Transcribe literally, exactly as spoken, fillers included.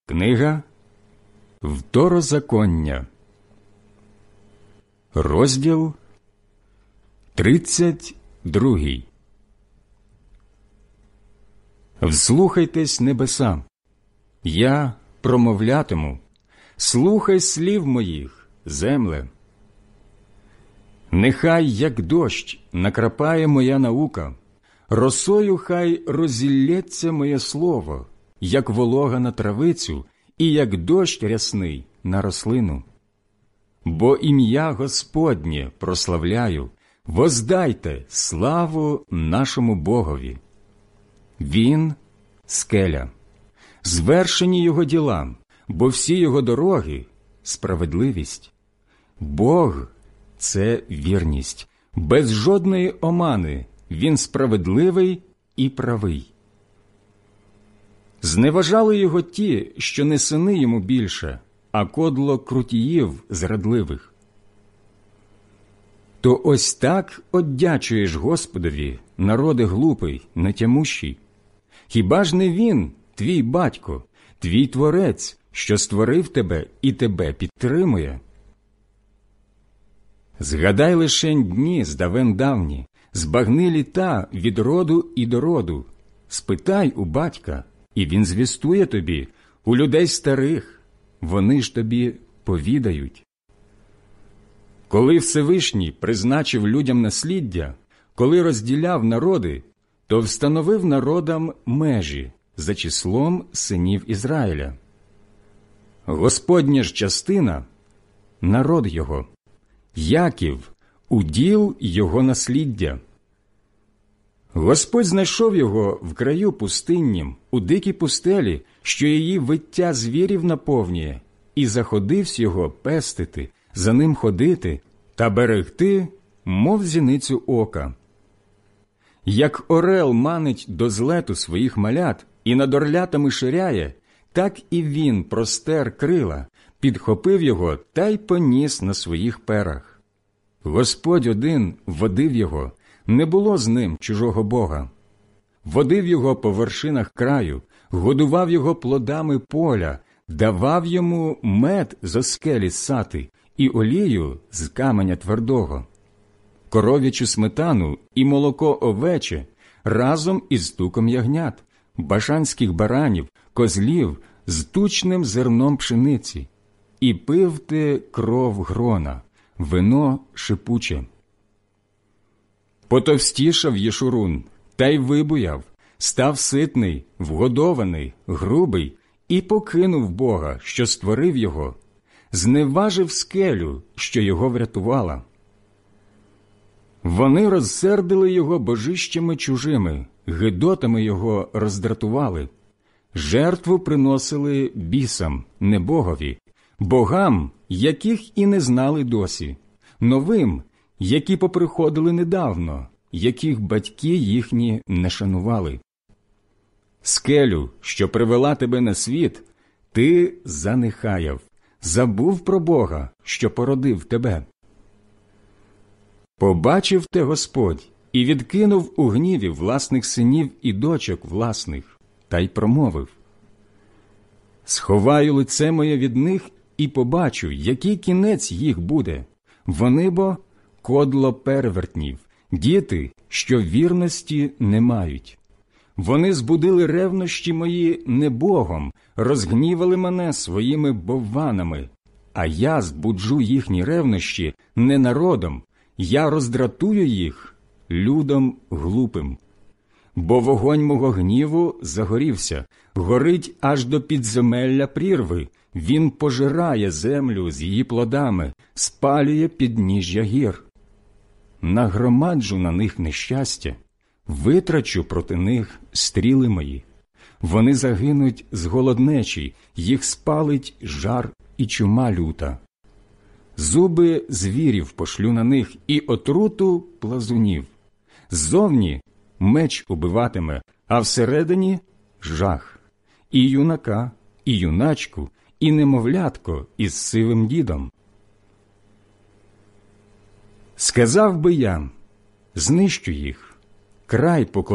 Книга Второзаконня, розділ тридцять другий. Вслухайтесь, небеса, я промовлятиму, слухай слів моїх, земле. Нехай, як дощ, накрапає моя наука, росою хай розілється моє слово, як волога на травицю і як дощ рясний на рослину. Бо ім'я Господнє прославляю, воздайте славу нашому Богові. Він – скеля, звершені його діла, бо всі його дороги – справедливість. Бог – це вірність, без жодної омани, він справедливий і правий. Зневажали його ті, що не сини йому більше, а кодло крутіїв зрадливих. То ось так одячуєш Господові, народи глупий, нетямущий. Хіба ж не він, твій батько, твій творець, що створив тебе і тебе підтримує? Згадай лишень дні здавен давні, збагни літа від роду і до роду. Спитай у батька, і він звістує тобі, у людей старих, вони ж тобі повідають. Коли Всевишній призначив людям насліддя, коли розділяв народи, то встановив народам межі за числом синів Ізраїля. Господня ж частина – народ його, Яків – уділ його насліддя. Господь знайшов його в краю пустиннім, у дикій пустелі, що її виття звірів наповнює, і заходивсь його пестити, за ним ходити та берегти, мов зіницю ока. Як орел манить до злету своїх малят і над орлятами ширяє, так і він простер крила, підхопив його та й поніс на своїх перах. Господь один водив його, не було з ним чужого Бога. Водив його по вершинах краю, годував його плодами поля, давав йому мед зо скелі ссати і олію з каменя твердого, коров'ячу сметану і молоко овече разом із туком ягнят, башанських баранів, козлів з тучним зерном пшениці. І пив ти кров грона, вино шипуче. Потовстішав Єшурун, та й вибуяв, став ситний, вгодований, грубий, і покинув Бога, що створив його, зневажив скелю, що його врятувала. Вони розсердили його божищами чужими, гидотами його роздратували, жертву приносили бісам, не Богові, богам, яких і не знали досі, новим, які поприходили недавно, яких батьки їхні не шанували. Скелю, що привела тебе на світ, ти занехаяв, забув про Бога, що породив тебе. Побачив те Господь і відкинув у гніві власних синів і дочок власних, та й промовив: «Сховаю лице моє від них і побачу, який кінець їх буде. Вони бо кодло перевертнів, діти, що вірності не мають. Вони збудили ревнощі мої не Богом, розгнівали мене своїми бовванами, а я збуджу їхні ревнощі не народом, я роздратую їх людом глупим. Бо вогонь мого гніву загорівся, горить аж до підземелля прірви, він пожирає землю з її плодами, спалює підніжжя гір. Нагромаджу на них нещастя, витрачу проти них стріли мої. Вони загинуть з голоднечі, їх спалить жар і чума люта. Зуби звірів пошлю на них і отруту плазунів. Ззовні меч убиватиме, а всередині жах. І юнака, і юначку, і немовлятко із сивим дідом. Сказав би я, знищу їх, край покладу